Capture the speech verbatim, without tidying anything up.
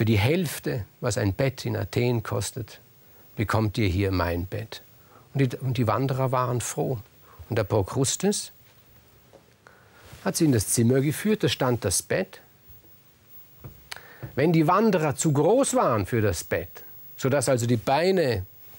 für die Hälfte, was ein Bett in Athen kostet, bekommt ihr hier mein Bett. Und die, und die Wanderer waren froh. Und der Prokrustes hat sie in das Zimmer geführt, da stand das Bett. Wenn die Wanderer zu groß waren für das Bett, sodass also die Beine